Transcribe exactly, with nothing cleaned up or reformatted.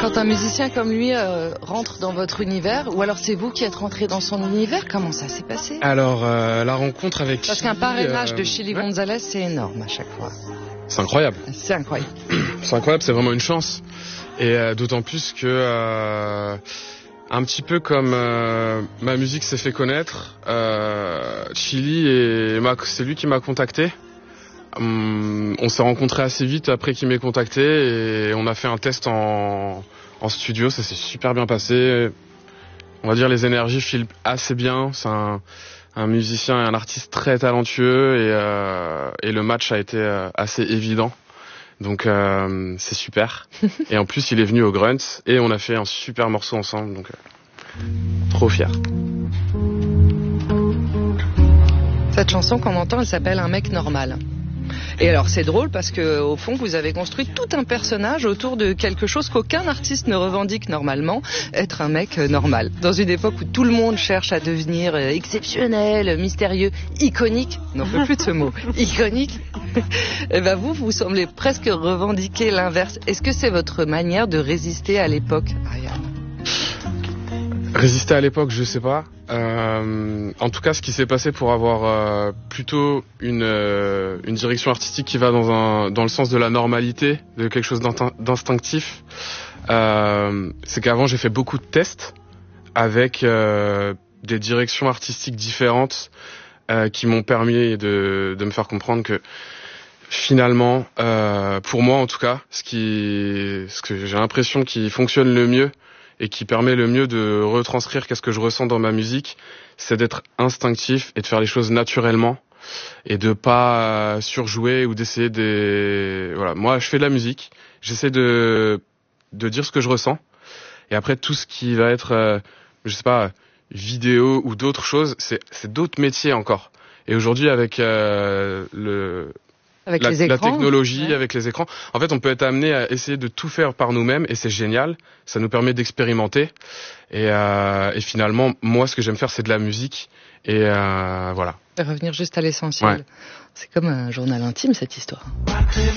Quand un musicien comme lui euh, rentre dans votre univers, ou alors c'est vous qui êtes rentré dans son univers, comment ça s'est passé? Alors, euh, la rencontre avec Parce Chili, qu'un parrainage euh, de Chili ouais. Gonzalez, c'est énorme à chaque fois. C'est incroyable. C'est incroyable. C'est incroyable, c'est vraiment une chance. Et euh, d'autant plus que, euh, un petit peu comme euh, ma musique s'est fait connaître, euh, Chili, et m'a, c'est lui qui m'a contacté. Hum, on s'est rencontrés assez vite après qu'il m'ait contacté et on a fait un test en, en studio, ça s'est super bien passé. On va dire les énergies filent assez bien, c'est un, un musicien et un artiste très talentueux et, euh, et le match a été euh, assez évident. Donc euh, c'est super. Et en plus il est venu au Grunt et on a fait un super morceau ensemble, donc euh, trop fier. Cette chanson qu'on entend, elle s'appelle Un mec normal. Et alors c'est drôle parce que au fond vous avez construit tout un personnage autour de quelque chose qu'aucun artiste ne revendique normalement, être un mec normal. Dans une époque où tout le monde cherche à devenir exceptionnel, mystérieux, iconique, on n'en peut plus de ce mot, iconique, et ben vous, vous semblez presque revendiquer l'inverse. Est-ce que c'est votre manière de résister à l'époque, Ariane? Résister à l'époque, je sais pas. Euh, en tout cas, ce qui s'est passé pour avoir euh, plutôt une euh, une direction artistique qui va dans un dans le sens de la normalité, de quelque chose d'instinctif, euh, c'est qu'avant j'ai fait beaucoup de tests avec euh, des directions artistiques différentes euh, qui m'ont permis de de me faire comprendre que finalement, euh, pour moi en tout cas, ce qui ce que j'ai l'impression qui fonctionne le mieux et qui permet le mieux de retranscrire qu'est-ce que je ressens dans ma musique, c'est d'être instinctif et de faire les choses naturellement et de pas surjouer ou d'essayer des... Voilà, moi je fais de la musique, j'essaie de de dire ce que je ressens et après tout ce qui va être, euh, je sais pas, vidéo ou d'autres choses, c'est c'est d'autres métiers encore. Et aujourd'hui avec euh, le Avec la, les écrans, la technologie, ouais. avec les écrans. En fait, on peut être amené à essayer de tout faire par nous-mêmes et c'est génial. Ça nous permet d'expérimenter. Et, euh, et finalement, moi, ce que j'aime faire, c'est de la musique. Et euh, voilà. Et revenir juste à l'essentiel. Ouais. C'est comme un journal intime, cette histoire.